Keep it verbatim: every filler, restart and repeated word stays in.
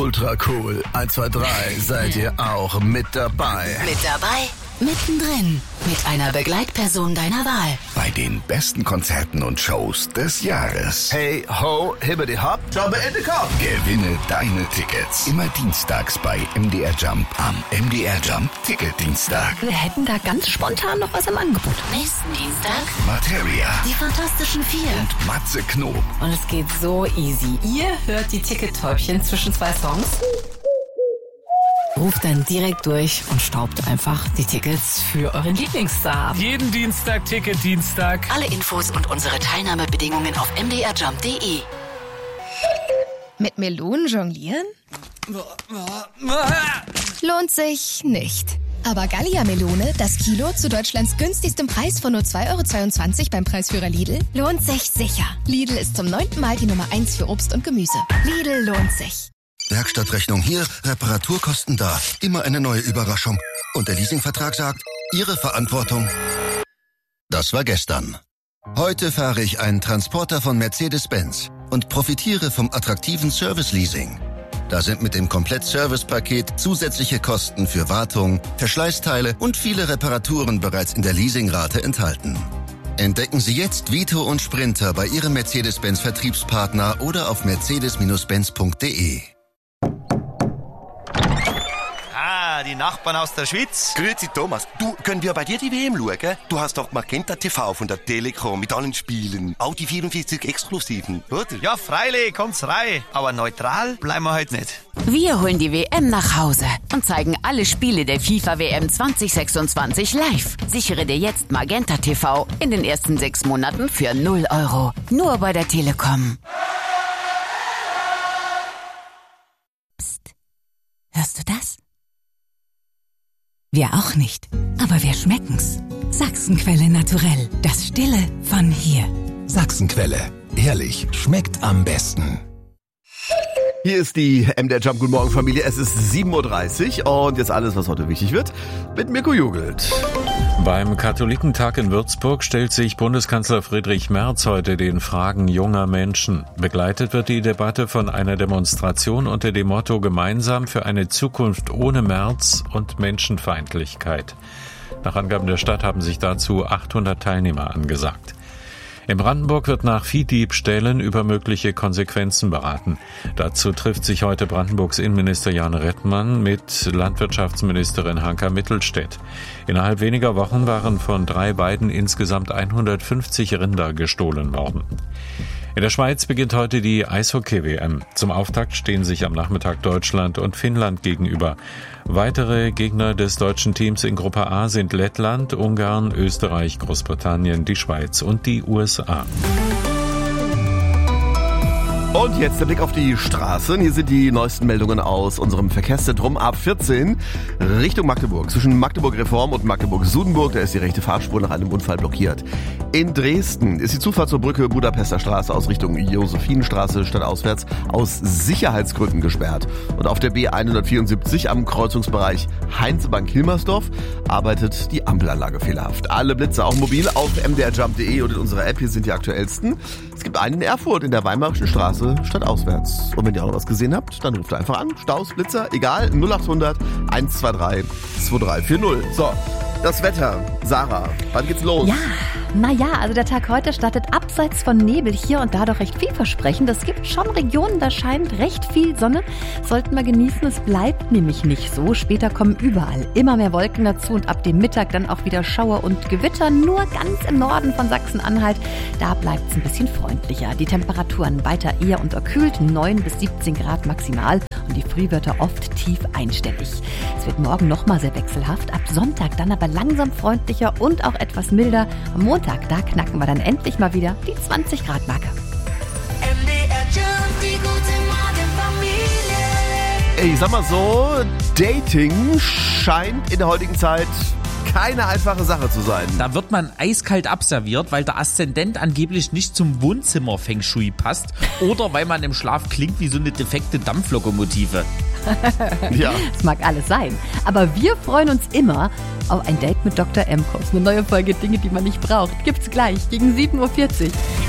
ultra cool. eins, zwei, drei, seid ihr auch mit dabei? Mit dabei, mittendrin, mit einer Begleitperson deiner Wahl. Bei den besten Konzerten und Shows des Jahres. Hey, ho, hibbidi hopp, jobbe in den Kopf. Gewinne deine Tickets. Immer dienstags bei M D R Jump am M D R Jump Ticket-Dienstag. Wir hätten da ganz spontan noch was im Angebot. Nächsten Dienstag Materia. Die Fantastischen Vier. Und Matze Knob. Und es geht so easy. Ihr hört die Ticket-Täubchen zwischen zwei Songs. Ruft dann direkt durch und staubt einfach die Tickets für euren Lieblingsstar ab. Jeden Dienstag Ticket-Dienstag. Alle Infos und unsere Teilnahmebedingungen auf m d r jump punkt d e. Mit Melonen jonglieren? Lohnt sich nicht. Aber Gallia-Melone, das Kilo zu Deutschlands günstigstem Preis von nur zwei Euro zweiundzwanzig beim Preisführer Lidl, lohnt sich sicher. Lidl ist zum neunten Mal die Nummer eins für Obst und Gemüse. Lidl lohnt sich. Werkstattrechnung hier, Reparaturkosten da. Immer eine neue Überraschung. Und der Leasingvertrag sagt, Ihre Verantwortung. Das war gestern. Heute fahre ich einen Transporter von Mercedes-Benz und profitiere vom attraktiven Service-Leasing. Da sind mit dem Komplett-Service-Paket zusätzliche Kosten für Wartung, Verschleißteile und viele Reparaturen bereits in der Leasingrate enthalten. Entdecken Sie jetzt Vito und Sprinter bei Ihrem Mercedes-Benz-Vertriebspartner oder auf mercedes benz punkt d e. Ah, die Nachbarn aus der Schweiz. Grüezi Thomas, du, können wir bei dir die W M schauen? Du hast doch Magenta T V von der Telekom mit allen Spielen. Auch die vierundvierzig Exklusiven, oder? Ja, freilich, kommt's rein. Aber neutral bleiben wir heute nicht. Wir holen die W M nach Hause und zeigen alle Spiele der FIFA W M zwanzig sechsundzwanzig live. Sichere dir jetzt Magenta T V in den ersten sechs Monaten für null Euro. Nur bei der Telekom. Psst. Hörst du das? Wir auch nicht, aber wir schmecken's. Sachsenquelle naturell, das Stille von hier. Sachsenquelle. Ehrlich, schmeckt am besten. Hier ist die M D R Jump Guten Morgen Familie. Es ist sieben Uhr dreißig und jetzt alles, was heute wichtig wird, mit Mirko Jugelt. Beim Katholikentag in Würzburg stellt sich Bundeskanzler Friedrich Merz heute den Fragen junger Menschen. Begleitet wird die Debatte von einer Demonstration unter dem Motto Gemeinsam für eine Zukunft ohne Merz und Menschenfeindlichkeit. Nach Angaben der Stadt haben sich dazu achthundert Teilnehmer angesagt. In Brandenburg wird nach Viehdiebstählen über mögliche Konsequenzen beraten. Dazu trifft sich heute Brandenburgs Innenminister Jan Redmann mit Landwirtschaftsministerin Hanka Mittelstädt. Innerhalb weniger Wochen waren von drei Weiden insgesamt hundertfünfzig Rinder gestohlen worden. In der Schweiz beginnt heute die Eishockey-W M. Zum Auftakt stehen sich am Nachmittag Deutschland und Finnland gegenüber. Weitere Gegner des deutschen Teams in Gruppe A sind Lettland, Ungarn, Österreich, Großbritannien, die Schweiz und die U S A. Und jetzt der Blick auf die Straßen. Hier sind die neuesten Meldungen aus unserem Verkehrszentrum A vierzehn Richtung Magdeburg. Zwischen Magdeburg-Reform und Magdeburg-Sudenburg, da ist die rechte Fahrspur nach einem Unfall blockiert. In Dresden ist die Zufahrt zur Brücke Budapester Straße aus Richtung Josephinenstraße stadtauswärts aus Sicherheitsgründen gesperrt. Und auf der B hundertvierundsiebzig am Kreuzungsbereich Heinzebank-Hilmersdorf arbeitet die Ampelanlage fehlerhaft. Alle Blitze auch mobil auf m d r jump punkt d e und in unserer App. Hier sind die aktuellsten. Es gibt einen in Erfurt in der Weimarischen Straße stadtauswärts. Und wenn ihr auch noch was gesehen habt, dann ruft einfach an. Staus, Blitzer, egal, null acht hundert eins zwei drei zwei drei vier null. So, das Wetter. Sarah, wann geht's los? Ja, naja, also der Tag heute startet abseits von Nebel hier und da doch recht vielversprechend. Es gibt schon Regionen, da scheint recht viel Sonne. Sollten wir genießen, es bleibt nämlich nicht so. Später kommen überall immer mehr Wolken dazu und ab dem Mittag dann auch wieder Schauer und Gewitter. Nur ganz im Norden von Sachsen-Anhalt, da bleibt es ein bisschen freundlicher. Die Temperaturen weiter eher unterkühlt, neun bis siebzehn Grad maximal und die Frühwörter oft tief einstellig. Es wird morgen nochmal sehr wechselhaft, ab Sonntag dann aber langsam freundlicher und auch etwas milder. Am Montag, da knacken wir dann endlich mal wieder die zwanzig Grad Marke. M D R Jump, die gute Morgenfamilie. Ey, ich sag mal so, Dating scheint in der heutigen Zeit keine einfache Sache zu sein. Da wird man eiskalt abserviert, weil der Aszendent angeblich nicht zum Wohnzimmer-Feng Shui passt oder weil man im Schlaf klingt wie so eine defekte Dampflokomotive. Ja. Das mag alles sein. Aber wir freuen uns immer auf ein Date mit Doktor M-Kurs. Eine neue Folge Dinge, die man nicht braucht. Gibt's gleich gegen sieben Uhr vierzig.